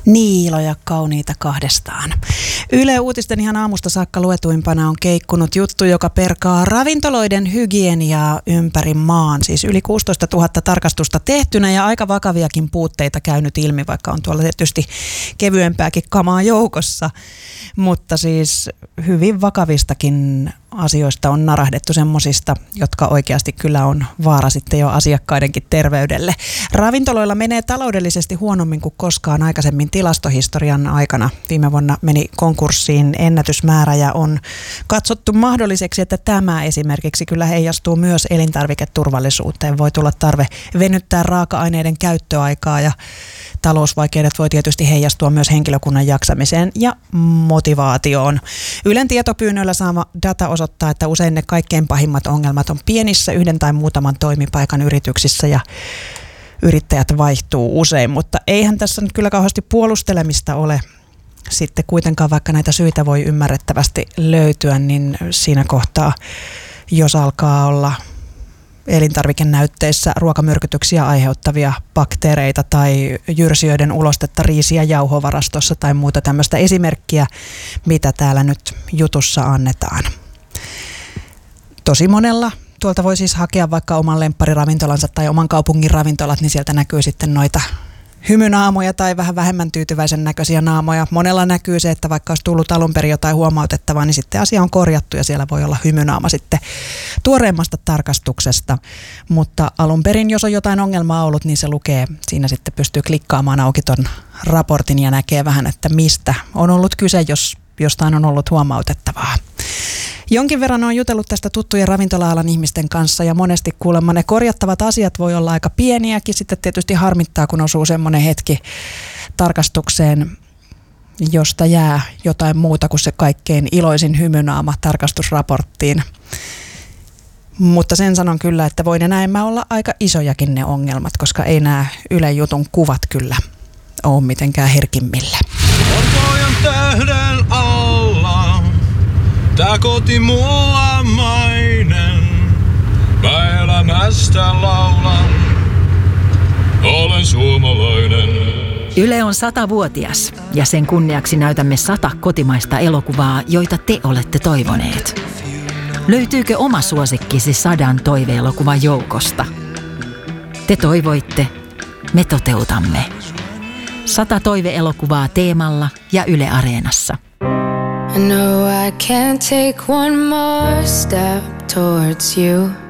Niiloja kauniita kahdestaan. Yle Uutisten ihan aamusta saakka luetuimpana on keikkunut juttu, joka perkaa ravintoloiden hygieniaa ympäri maan. Siis yli 16 000 tarkastusta tehtynä ja aika vakaviakin puutteita käynyt ilmi, vaikka on tuolla tietysti kevyempääkin kamaa joukossa. Mutta siis hyvin vakavistakin asioista on narahdettu, semmosista, jotka oikeasti kyllä on vaara sitten jo asiakkaidenkin terveydelle. Ravintoloilla menee taloudellisesti huonommin kuin koskaan aikaisemmin tilastohistorian aikana. Viime vuonna meni konkurssiin ennätysmäärä ja on katsottu mahdolliseksi, että tämä esimerkiksi kyllä heijastuu myös elintarviketurvallisuuteen. Voi tulla tarve venyttää raaka-aineiden käyttöaikaa ja talousvaikeudet voi tietysti heijastua myös henkilökunnan jaksamiseen ja motivaatioon. Ylen tietopyynnöillä saama data osoittaa, että usein ne kaikkein pahimmat ongelmat on pienissä yhden tai muutaman toimipaikan yrityksissä ja yrittäjät vaihtuu usein, mutta eihän tässä nyt kyllä kauheasti puolustelemista ole. Sitten kuitenkaan, vaikka näitä syitä voi ymmärrettävästi löytyä, niin siinä kohtaa, jos alkaa olla elintarvikenäytteissä ruokamyrkytyksiä aiheuttavia bakteereita tai jyrsijöiden ulostetta riisi- ja jauhovarastossa tai muuta tämmöistä esimerkkiä, mitä täällä nyt jutussa annetaan. Tosi monella tuolta voi siis hakea vaikka oman lemppariravintolansa tai oman kaupungin ravintolat, niin sieltä näkyy sitten noita hymynaamoja tai vähän vähemmän tyytyväisen näköisiä naamoja. Monella näkyy se, että vaikka olisi tullut alun perin jotain huomautettavaa, niin sitten asia on korjattu ja siellä voi olla hymynaama sitten tuoreimmasta tarkastuksesta. Mutta alun perin, jos on jotain ongelmaa ollut, niin se lukee, siinä sitten pystyy klikkaamaan auki ton raportin ja näkee vähän, että mistä on ollut kyse, jos jostain on ollut huomautettavaa. Jonkin verran on jutellut tästä tuttujen ravintola-alan ihmisten kanssa ja monesti kuulemma ne korjattavat asiat voi olla aika pieniäkin. Sitten tietysti harmittaa, kun osuu semmoinen hetki tarkastukseen, josta jää jotain muuta kuin se kaikkein iloisin hymynaama tarkastusraporttiin. Mutta sen sanon kyllä, että voi ne näemmä olla aika isojakin ne ongelmat, koska ei nämä Ylen jutun kuvat kyllä ole mitenkään herkimmillä. Orpojen tähden alla, tää koti mulla mainen, mä elämästä laulan, olen suomalainen. Yle on 100-vuotias ja sen kunniaksi näytämme 100 kotimaista elokuvaa, joita te olette toivoneet. Löytyykö oma suosikkisi 100 toiveelokuvan joukosta? Te toivoitte, me toteutamme. 100 toiveelokuvaa Teemalla ja Yle Areenassa. I know I can't take one more step towards you.